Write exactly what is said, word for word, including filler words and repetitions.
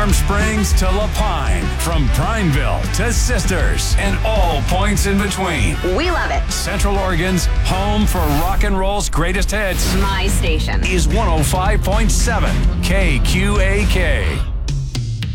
Palm Springs to La Pine, from Prineville to Sisters, and all points in between. We love it. Central Oregon's home for rock and roll's greatest hits My station is one oh five point seven K Q A K.